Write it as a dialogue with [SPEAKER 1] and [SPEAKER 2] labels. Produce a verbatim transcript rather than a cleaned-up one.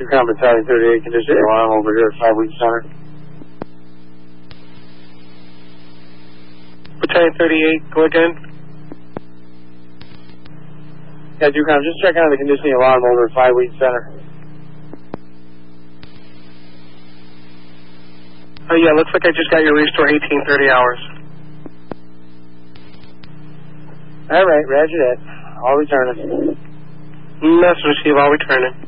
[SPEAKER 1] Yukon Battalion thirty-eight, condition alarm over here at Five Week Center.
[SPEAKER 2] Battalion thirty-eight, go again.
[SPEAKER 1] Yeah, Yukon, just checking on the conditioning alarm over at Five Week Center.
[SPEAKER 2] Oh yeah, looks like I just got your restore eighteen thirty hours.
[SPEAKER 1] All right, roger that. I'll return it.
[SPEAKER 2] Message received, I'll return it.